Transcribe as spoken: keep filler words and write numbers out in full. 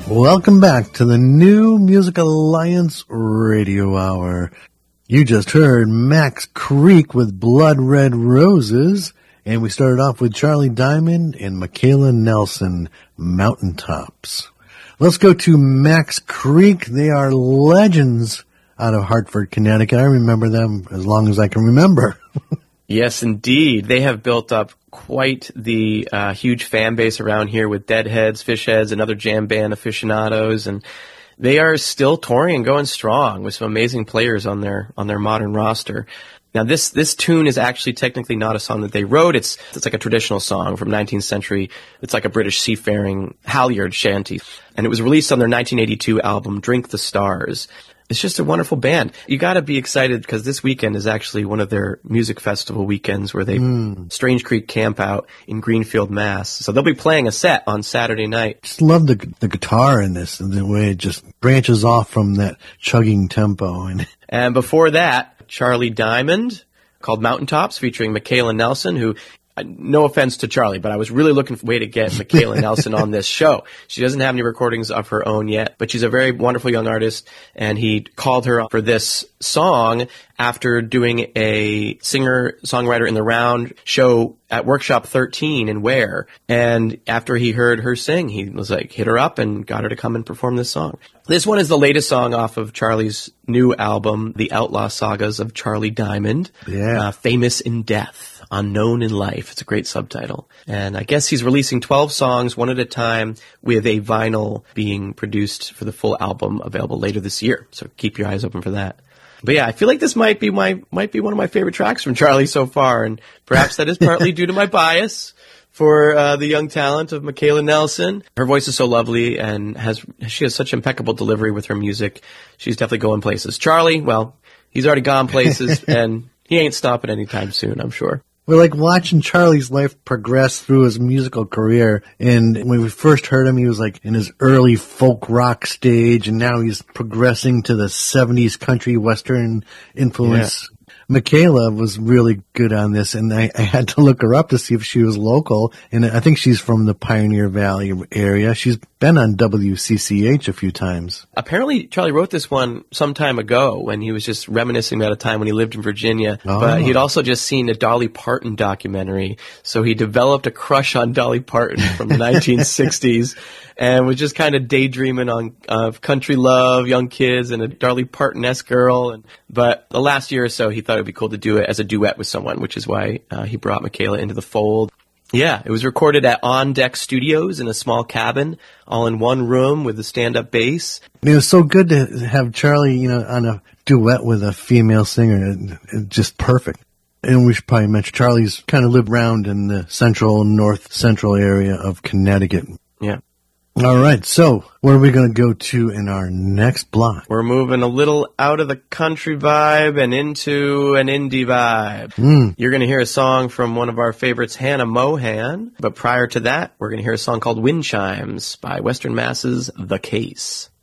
Welcome back to the New Music Alliance Radio Hour. You just heard Max Creek with Blood Red Roses, and we started off with Charlie Diamond and Michaela Nelson, Mountaintops. Let's go to Max Creek. They are legends out of Hartford, Connecticut. I remember them as long as I can remember. Yes, indeed. They have built up quite the uh, huge fan base around here with Deadheads, Fishheads, and other jam band aficionados, and they are still touring and going strong with some amazing players on their on their modern roster. Now, this this tune is actually technically not a song that they wrote. It's it's like a traditional song from nineteenth century. It's like a British seafaring halyard shanty, and it was released on their nineteen eighty-two album Drink the Stars. It's just a wonderful band. You got to be excited because this weekend is actually one of their music festival weekends where they mm. Strange Creek Camp Out in Greenfield, Mass. So they'll be playing a set on Saturday night. Just love the the guitar in this and the way it just branches off from that chugging tempo. And and before that, Charlie Diamond called Mountaintops featuring Michaela Nelson, who, no offense to Charlie, but I was really looking for a way to get Michaela Nelson on this show. She doesn't have any recordings of her own yet, but she's a very wonderful young artist, and he called her for this song after doing a singer-songwriter in the round show at Workshop thirteen in Ware. And after he heard her sing, he was like, hit her up and got her to come and perform this song. This one is the latest song off of Charlie's new album, The Outlaw Sagas of Charlie Diamond. Yeah. Uh, Famous in Death. Unknown in Life. It's a great subtitle. And I guess he's releasing twelve songs, one at a time, with a vinyl being produced for the full album available later this year. So keep your eyes open for that. But yeah, I feel like this might be my might be one of my favorite tracks from Charlie so far, and perhaps that is partly due to my bias for uh, the young talent of Michaela Nelson. Her voice is so lovely, and has she has such impeccable delivery with her music. She's definitely going places. Charlie, well, he's already gone places, and he ain't stopping anytime soon, I'm sure. We're like watching Charlie's life progress through his musical career. And when we first heard him, he was like in his early folk rock stage, and now he's progressing to the seventies country western influence. Yeah. Michaela was really good on this, and I, I had to look her up to see if she was local, and I think she's from the Pioneer Valley area. She's been on W C C H a few times. Apparently, Charlie wrote this one some time ago when he was just reminiscing about a time when he lived in Virginia, oh. but he'd also just seen a Dolly Parton documentary, so he developed a crush on Dolly Parton from the nineteen sixties, and was just kind of daydreaming on uh, country love, young kids, and a Dolly Parton-esque girl. And, but the last year or so, he thought it would be cool to do it as a duet with someone, which is why uh, he brought Michaela into the fold. Yeah, it was recorded at On Deck Studios in a small cabin, all in one room with a stand-up bass. It was so good to have Charlie, you know, on a duet with a female singer. It, it, just perfect. And we should probably mention Charlie's kind of lived around in the central, north central area of Connecticut. Yeah. All right, so where are we going to go to in our next block? We're moving a little out of the country vibe and into an indie vibe. Mm. You're going to hear a song from one of our favorites, Hannah Mohan. But prior to that, we're going to hear a song called Wind Chimes by Western Mass's The Case.